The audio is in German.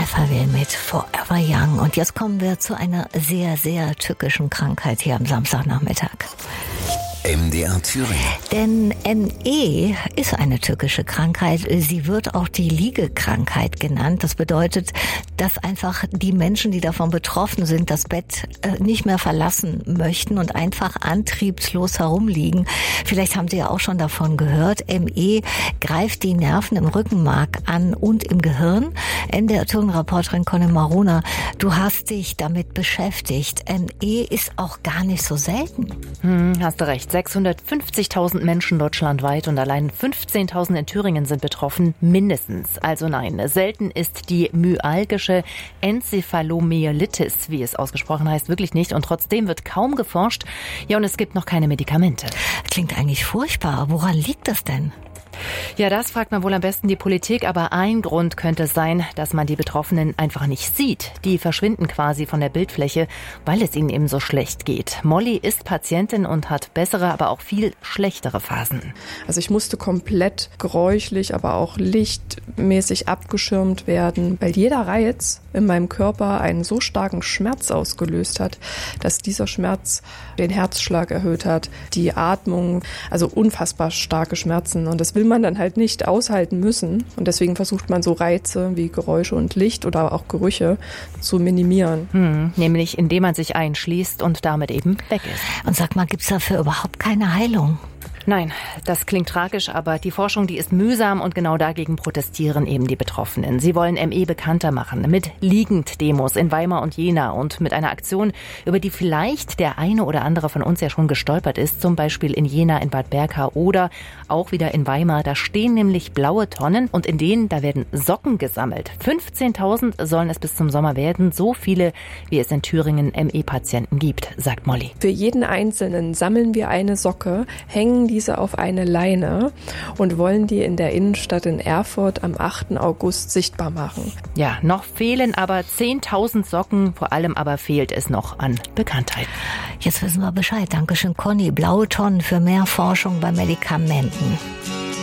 Alphaville mit Forever Young. Und jetzt kommen wir zu einer sehr, sehr tückischen Krankheit hier am Samstagnachmittag. MDR Thüringen. Denn ME ist eine tückische Krankheit. Sie wird auch die Liegekrankheit genannt. Das bedeutet, dass einfach die Menschen, die davon betroffen sind, das Bett nicht mehr verlassen möchten und einfach antriebslos herumliegen. Vielleicht haben Sie ja auch schon davon gehört. ME greift die Nerven im Rückenmark an und im Gehirn. NDR-Thüringen-Reporterin Conny Marona, du hast dich damit beschäftigt. ME ist auch gar nicht so selten. Hast du recht. 650.000 Menschen deutschlandweit und allein 15.000 in Thüringen sind betroffen, mindestens. Also nein, selten ist die myalgische Enzephalomyelitis, wie es ausgesprochen heißt, wirklich nicht. Und trotzdem wird kaum geforscht. Ja, und es gibt noch keine Medikamente. Klingt eigentlich furchtbar. Woran liegt das denn? Ja, das fragt man wohl am besten die Politik, aber ein Grund könnte es sein, dass man die Betroffenen einfach nicht sieht. Die verschwinden quasi von der Bildfläche, weil es ihnen eben so schlecht geht. Molly ist Patientin und hat bessere, aber auch viel schlechtere Phasen. Also ich musste komplett geräuschlich, aber auch lichtmäßig abgeschirmt werden, weil jeder Reiz in meinem Körper einen so starken Schmerz ausgelöst hat, dass dieser Schmerz den Herzschlag erhöht hat, die Atmung, also unfassbar starke Schmerzen. Und das will man dann halt nicht aushalten müssen. Und deswegen versucht man so Reize wie Geräusche und Licht oder auch Gerüche zu minimieren. Nämlich indem man sich einschließt und damit eben weg ist. Und sag mal, gibt's dafür überhaupt keine Heilung? Nein, das klingt tragisch, aber die Forschung, die ist mühsam und genau dagegen protestieren eben die Betroffenen. Sie wollen ME bekannter machen mit Liegenddemos in Weimar und Jena und mit einer Aktion, über die vielleicht der eine oder andere von uns ja schon gestolpert ist, zum Beispiel in Jena, in Bad Berka oder auch wieder in Weimar. Da stehen nämlich blaue Tonnen und in denen, da werden Socken gesammelt. 15.000 sollen es bis zum Sommer werden, so viele, wie es in Thüringen ME-Patienten gibt, sagt Molly. Für jeden Einzelnen sammeln wir eine Socke, hängen diese auf eine Leine und wollen die in der Innenstadt in Erfurt am 8. August sichtbar machen. Ja, noch fehlen aber 10.000 Socken, vor allem aber fehlt es noch an Bekanntheit. Jetzt wissen wir Bescheid. Dankeschön, Conny. Blaue Tonnen für mehr Forschung bei Medikamenten.